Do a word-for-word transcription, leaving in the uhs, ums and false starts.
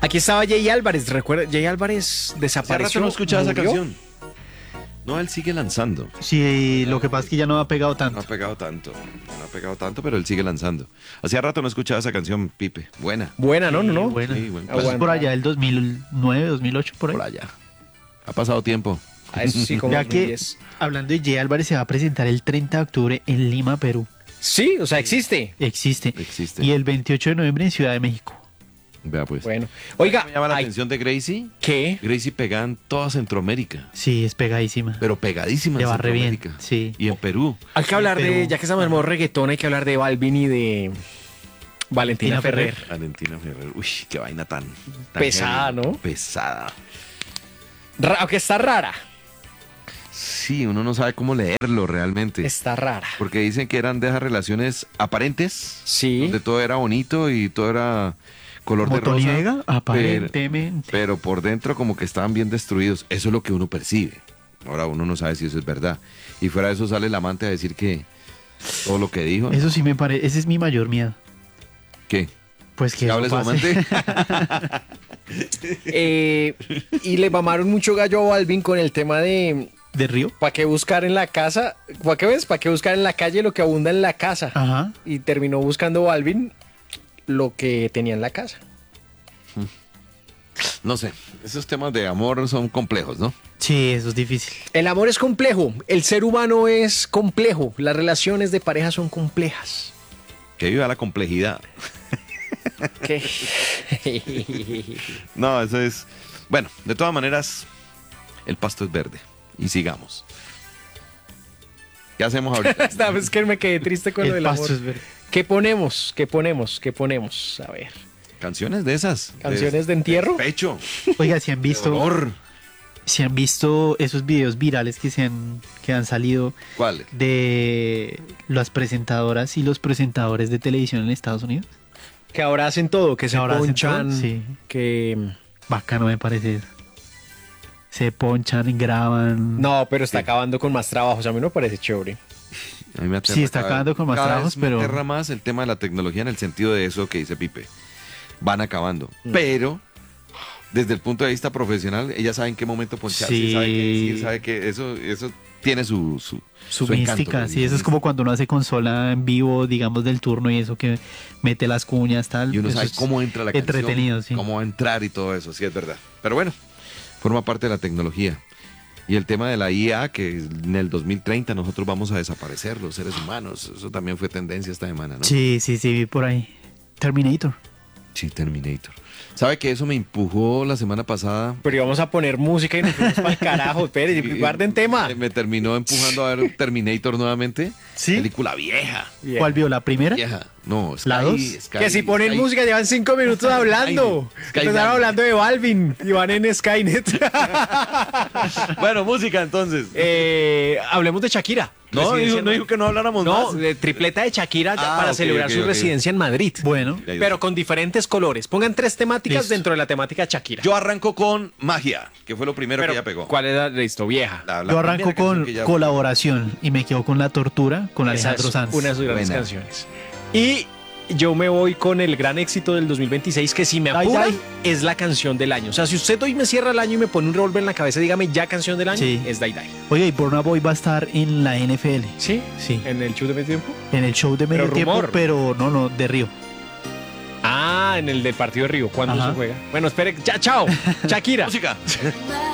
Aquí estaba Jay Álvarez, recuerda, Jay Álvarez Hace desapareció. rato no escuchaba esa murió. canción. No, él sigue lanzando. Sí, lo que pasa es que ya no ha pegado No tanto. ha pegado tanto. No ha pegado tanto, pero él sigue lanzando. Hacía rato no escuchaba esa canción, Pipe. Buena. Buena, ¿no? No, no. Bueno, Sí, buen pues plan. por allá del dos mil nueve, dos mil ocho, por ahí. Por allá. Ha pasado tiempo. Ah, eso sí, como Ya dos mil que, diez. hablando de Jay Álvarez, se va a presentar el treinta de octubre en Lima, Perú. Sí, o sea, existe. Existe. Existe. Y el veintiocho de noviembre en Ciudad de México. Vea pues. Bueno. Oiga, Me llama la ay, atención de Gracie. ¿qué? Gracie pega en toda Centroamérica. Sí, es pegadísima. Pero pegadísima Le en va re bien, Centroamérica. sí. Y en Perú. Hay que hablar Pero- de, ya que estamos en modo reggaetón, hay que hablar de Balvin y de Valentina Valentina Ferrer. Ferrer. Valentina Ferrer. Uy, qué vaina tan, tan Pesada, heavy. ¿no? Pesada. Ra- aunque está rara. Sí, uno no sabe cómo leerlo realmente. Está rara. Porque dicen que eran de esas relaciones aparentes. Sí. Donde todo era bonito y todo era color Como de rosa. Tony Vega, pero, aparentemente. pero por dentro como que estaban bien destruidos. Eso es lo que uno percibe. Ahora uno no sabe si eso es verdad. Y fuera de eso sale el amante a decir que todo lo que dijo. Eso sí me parece, ese es mi mayor miedo. ¿Qué? Pues que ¿Que eso hable su pase. amante? Eh, y le mamaron mucho gallo a Balvin con el tema de ¿De Río? ¿para qué buscar en la casa? ¿Para qué ves? ¿Para qué buscar en la calle lo que abunda en la casa? Ajá. Y terminó buscando Balvin lo que tenía en la casa. No sé. Esos temas de amor son complejos, ¿no? Sí, eso es difícil. El amor es complejo, el ser humano es complejo, las relaciones de pareja son complejas. Que viva la complejidad. ¿Qué? No, eso es... Bueno, de todas maneras, el pasto es verde. Y sigamos. ¿Qué hacemos ahorita? Esta vez que me quedé triste con lo El del pasto amor. es verde. ¿Qué ponemos? ¿Qué ponemos? ¿Qué ponemos? A ver. Canciones de esas. ¿Canciones de entierro? Pecho. Oiga, si han visto, Dolor. si han visto esos videos virales que se han, que han salido ¿Cuál? de las presentadoras y los presentadores de televisión en Estados Unidos. Que ahora hacen todo, que se ahora hacen ponchan, todo, sí. que... Bacano me parece. Se ponchan, graban. No, pero está acabando con más trabajos, a mí no me parece chévere. A mí me aterra Sí, está cada- acabando con más cada trabajos, vez me pero- aterra más el tema de la tecnología en el sentido de eso que dice Pipe. Van acabando. Mm. Pero, desde el punto de vista profesional, ella sabe en qué momento poncharse, Sí. sabe qué decir, sabe que eso, eso tiene su, su, Su, encanto, mística, pues, sí, eso es como cuando uno hace consola en vivo, digamos, del turno y eso que mete las cuñas, tal. Y uno eso sabe es cómo entra la entretenido, canción, sí. cómo va a entrar y todo eso, sí es verdad. Pero bueno, forma parte de la tecnología. Y el tema de la I A, que en el dos mil treinta nosotros vamos a desaparecer, los seres humanos. Eso también fue tendencia esta semana, ¿no? Sí, sí, sí, vi por ahí. Terminator. Sí, Terminator. ¿Sabe que eso me empujó la semana pasada? Pero íbamos a poner música y nos fuimos para el carajo, espere, Y- guarden tema. Me, me terminó empujando a ver Terminator nuevamente. ¿Sí? Película vieja. Bien. ¿Cuál vio? ¿La primera? Vieja. No, Sky, ¿La dos? Sky- Que si ponen Sky- música llevan cinco minutos hablando. Skyline. Empezaron hablando de Balvin y van en Skynet. Bueno, música entonces. Eh, hablemos de Shakira. no, Residencia dijo, en no Madrid. dijo que no habláramos No, más. de tripleta de Shakira Ah, para ok, celebrar ok, su ok. residencia en Madrid. Bueno, Ya, ya. Pero con diferentes colores. Pongan tres temáticas Listo. dentro de la temática Shakira. Yo arranco con Magia, que fue lo primero Pero, que ella pegó. ¿cuál era listo? Vieja. La- la yo primera arranco canción con que ella- colaboración y me quedo con La Tortura con Esa Alejandro es Sanz. una de sus grandes Buena. canciones. Y yo me voy con el gran éxito del dos mil veintiséis, que si me Dai, apura, Dai. es la canción del año. O sea, si usted hoy me cierra el año y me pone un revólver en la cabeza, dígame ya canción del año, Sí. es Dai Dai. Oye, y Burna Boy va a estar en la N F L. ¿Sí? Sí. ¿En el show de medio tiempo? En el show de medio Pero tiempo, rumor. pero no, no, de Río. Ah, en el del partido de Río. ¿Cuándo Ajá. se juega? Bueno, espere. Ya, chao. Shakira. Música. My